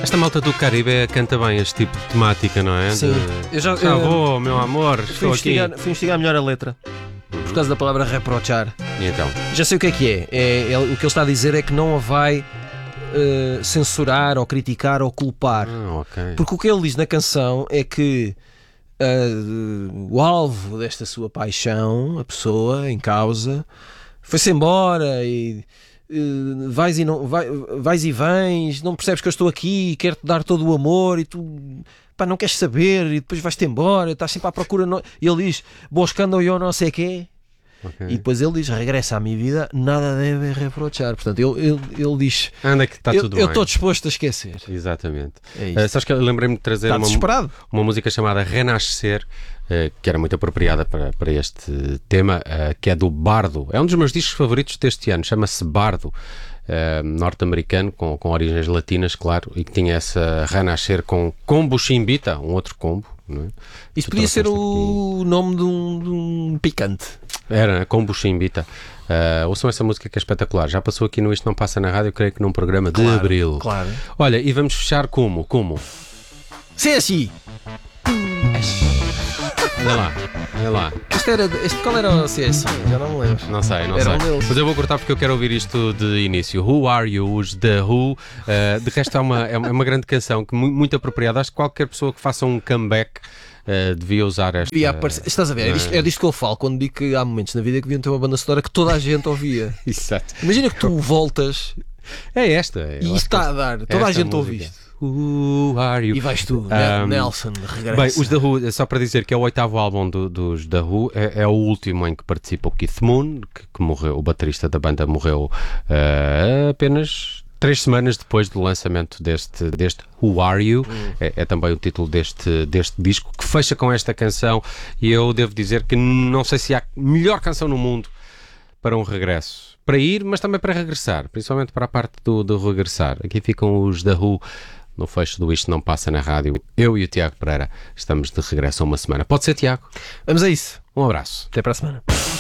Esta malta do Caribe canta bem este tipo de temática, não é? Sim. Eu já vou, meu amor, fui estou aqui. investigar melhor a letra. Por causa da palavra reprochar. E então? Já sei o que é. O que ele está a dizer é que não a vai censurar ou criticar ou culpar. Ok. Porque o que ele diz na canção é que o alvo desta sua paixão, a pessoa em causa, foi-se embora e vais e vens, não percebes que eu estou aqui, quero-te dar todo o amor e tu não queres saber e depois vais-te embora, estás sempre à procura. E ele diz, buscando eu não sei quê. Okay. E depois ele diz, regressa à minha vida, nada deve reprochar. Portanto, ele diz, anda que está tudo bem. Eu estou disposto a esquecer. Exatamente. É isso. Sabes que eu lembrei-me de trazer uma música chamada Renascer, que era muito apropriada para este tema, que é do Bardo. É um dos meus discos favoritos deste ano, chama-se Bardo. Norte-americano, com origens latinas, claro, e que tinha essa Renascer com Combo Chimbita, um outro combo, não é? Isso podia ser o nome de um picante. Era, Combo Chimbita. Ouçam essa música que é espetacular. Já passou aqui no Isto Não Passa na Rádio, creio que num programa de abril. Claro. Olha, e vamos fechar como? Se é assim. Olha lá. Qual era o CSI? Já não me lembro. Não sei. Deles. Mas eu vou cortar porque eu quero ouvir isto de início. Who Are You? Os The Who. De resto é uma grande canção, que muito apropriada. Acho que qualquer pessoa que faça um comeback devia usar esta. Estás a ver? É disto que eu falo quando digo que há momentos na vida que deviam ter uma banda sonora que toda a gente ouvia. Exato. Imagina que tu voltas É esta. e isto está a dar. Toda a gente ouve isto. Who Are You? E vais tu, Nelson, regressa. Bem, os The Who, só para dizer que é o 8º álbum dos The Who, é o último em que participa o Keith Moon, que morreu, o baterista da banda morreu apenas 3 semanas depois do lançamento deste Who Are You. É também o título deste disco, que fecha com esta canção, e eu devo dizer que não sei se há melhor canção no mundo para um regresso. Para ir, mas também para regressar, principalmente para a parte do regressar. Aqui ficam os The Who no fecho do Isto Não Passa na Rádio. Eu e o Tiago Pereira estamos de regresso a uma semana. Pode ser, Tiago? Vamos a isso. Um abraço. Até para a semana.